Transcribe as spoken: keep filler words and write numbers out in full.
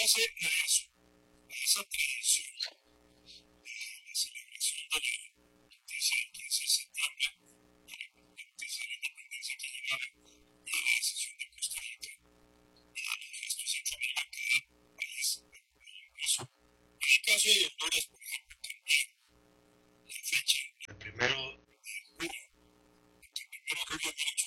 base a eso, a esa tradición de la celebración de la independencia del quince de septiembre, de la independencia de la independencia que llegaba, y de la decisión de Costa Rica, y de los gestos en familia en cada país, incluso. En el caso de Honduras, por ejemplo, también la fecha, el primero de junio, el primero de julio de mil ochocientos